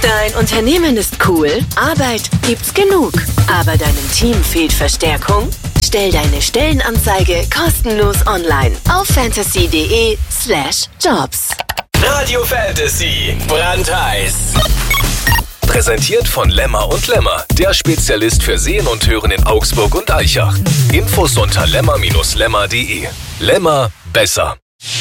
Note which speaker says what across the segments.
Speaker 1: Dein Unternehmen ist cool, Arbeit gibt's genug, aber deinem Team fehlt Verstärkung? Stell deine Stellenanzeige kostenlos online auf fantasy.de/jobs.
Speaker 2: Radio Fantasy, brandheiß. Präsentiert von Lemmer und Lemmer, der Spezialist für Sehen und Hören in Augsburg und Aichach. Infos unter lemmer-lemmer.de. Lemmer besser.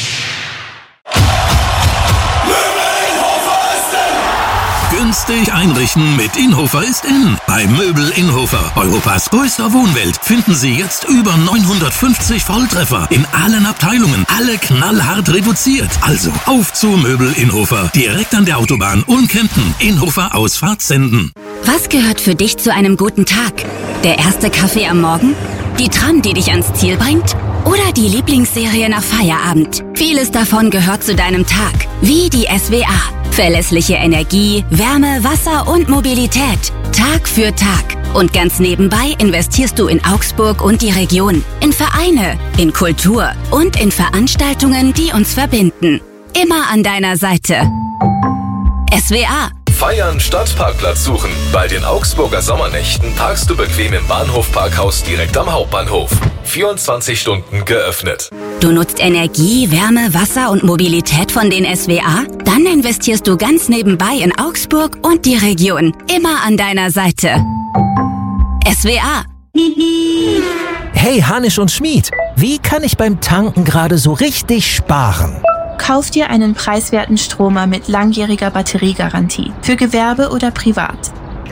Speaker 3: Günstig einrichten mit Inhofer ist in. Bei Möbel Inhofer, Europas größter Wohnwelt, finden Sie jetzt über 950 Volltreffer in allen Abteilungen. Alle knallhart reduziert. Also auf zu Möbel Inhofer. Direkt an der Autobahn Ulm-Kempten. Inhofer Ausfahrt Senden.
Speaker 4: Was gehört für dich zu einem guten Tag? Der erste Kaffee am Morgen? Die Tram, die dich ans Ziel bringt? Oder die Lieblingsserie nach Feierabend? Vieles davon gehört zu deinem Tag. Wie die SWA. Verlässliche Energie, Wärme, Wasser und Mobilität. Tag für Tag. Und ganz nebenbei investierst du in Augsburg und die Region. In Vereine, in Kultur und in Veranstaltungen, die uns verbinden. Immer an deiner Seite. SWA.
Speaker 2: Feiern statt Parkplatz suchen. Bei den Augsburger Sommernächten parkst du bequem im Bahnhof-Parkhaus direkt am Hauptbahnhof. 24 Stunden geöffnet.
Speaker 4: Du nutzt Energie, Wärme, Wasser und Mobilität von den SWA? Dann investierst du ganz nebenbei in Augsburg und die Region. Immer an deiner Seite. SWA.
Speaker 5: Hey Hanisch und Schmied, wie kann ich beim Tanken gerade so richtig sparen?
Speaker 6: Kauf dir einen preiswerten Stromer mit langjähriger Batteriegarantie. Für Gewerbe oder privat.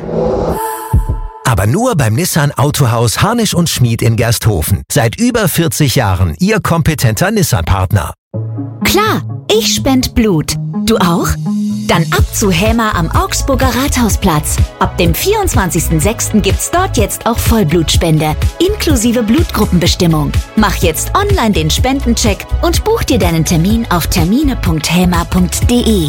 Speaker 5: Aber nur beim Nissan Autohaus Harnisch und Schmied in Gersthofen. Seit über 40 Jahren Ihr kompetenter Nissan-Partner.
Speaker 7: Klar, ich spend Blut. Du auch? Dann ab zu Häma am Augsburger Rathausplatz. Ab dem 24.06. gibt's dort jetzt auch Vollblutspende, inklusive Blutgruppenbestimmung. Mach jetzt online den Spendencheck und buch dir deinen Termin auf termine.häma.de.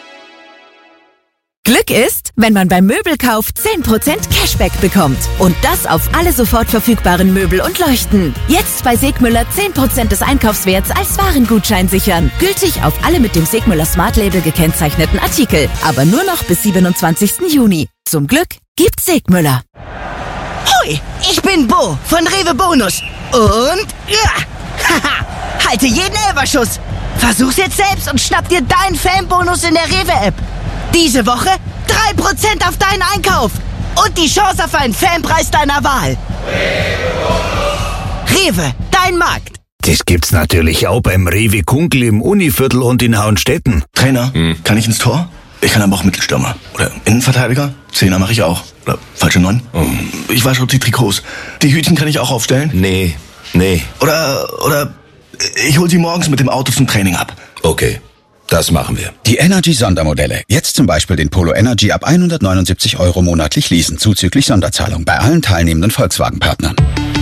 Speaker 8: Glück ist, wenn man beim Möbelkauf 10% Cashback bekommt. Und das auf alle sofort verfügbaren Möbel und Leuchten. Jetzt bei Segmüller 10% des Einkaufswerts als Warengutschein sichern. Gültig auf alle mit dem Segmüller Smart Label gekennzeichneten Artikel. Aber nur noch bis 27. Juni. Zum Glück gibt's Segmüller.
Speaker 9: Hoi, ich bin Bo von Rewe Bonus. Und haha, halte jeden Elferschuss. Versuch's jetzt selbst und schnapp dir deinen Fanbonus in der Rewe-App. Diese Woche 3% auf deinen Einkauf und die Chance auf einen Fanpreis deiner Wahl. Rewe, dein Markt.
Speaker 10: Das gibt's natürlich auch beim Rewe Kunkel im Univiertel und in Hauenstetten.
Speaker 11: Trainer, kann ich ins Tor? Ich kann aber auch Mittelstürmer. Oder Innenverteidiger? Zehner mache ich auch. Oder falsche 9. Ich wasche die Trikots. Die Hütchen kann ich auch aufstellen?
Speaker 10: Nee.
Speaker 11: Oder ich hol sie morgens mit dem Auto zum Training ab.
Speaker 10: Okay. Das machen wir.
Speaker 12: Die Energy-Sondermodelle. Jetzt zum Beispiel den Polo Energy ab 179 € monatlich leasen, zuzüglich Sonderzahlung bei allen teilnehmenden Volkswagen-Partnern.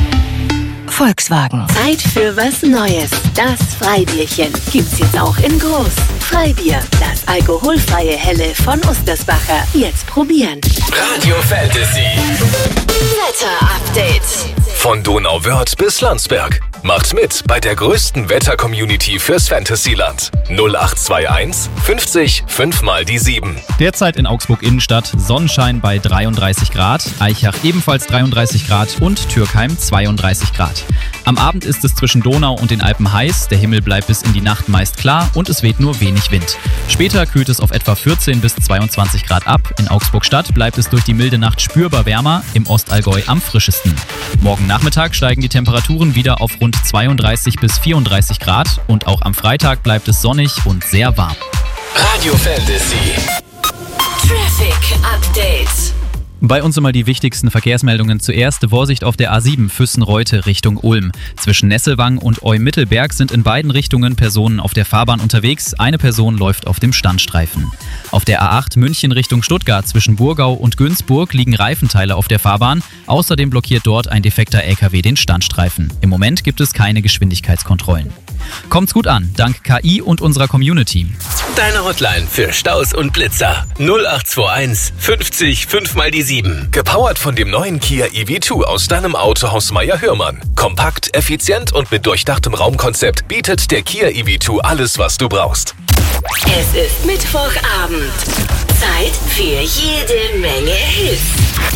Speaker 1: Volkswagen. Zeit für was Neues. Das Freibierchen gibt's jetzt auch in groß. Freibier, das alkoholfreie Helle von Ostersbacher. Jetzt probieren.
Speaker 2: Radio Fantasy.
Speaker 1: Wetter-Update.
Speaker 2: Von Donauwörth bis Landsberg. Macht mit bei der größten Wetter-Community fürs Fantasyland. 0821 50 5 mal die 7.
Speaker 13: Derzeit in Augsburg Innenstadt Sonnenschein bei 33 Grad, Aichach ebenfalls 33 Grad und Türkheim 32 Grad. Am Abend ist es zwischen Donau und den Alpen heiß, der Himmel bleibt bis in die Nacht meist klar und es weht nur wenig Wind. Später kühlt es auf etwa 14 bis 22 Grad ab. In Augsburg Stadt bleibt es durch die milde Nacht spürbar wärmer, im Ostallgäu am frischesten. Morgen Nachmittag steigen die Temperaturen wieder auf rund 32 bis 34 Grad und auch am Freitag bleibt es sonnig und sehr warm.
Speaker 2: Radio Fantasy.
Speaker 1: Traffic Update.
Speaker 13: Bei uns einmal die wichtigsten Verkehrsmeldungen. Zuerst Vorsicht auf der A7 Füssen-Reute Richtung Ulm. Zwischen Nesselwang und Eu-Mittelberg sind in beiden Richtungen Personen auf der Fahrbahn unterwegs. Eine Person läuft auf dem Standstreifen. Auf der A8 München Richtung Stuttgart zwischen Burgau und Günzburg liegen Reifenteile auf der Fahrbahn. Außerdem blockiert dort ein defekter LKW den Standstreifen. Im Moment gibt es keine Geschwindigkeitskontrollen. Kommt's gut an, dank KI und unserer Community.
Speaker 2: Deine Hotline für Staus und Blitzer. 0821 50 5 mal die 7. Gepowert von dem neuen Kia EV2 aus deinem Autohaus Meier-Hörmann. Kompakt, effizient und mit durchdachtem Raumkonzept bietet der Kia EV2 alles, was du brauchst.
Speaker 1: Es ist Mittwochabend. Zeit für jede Menge Hits.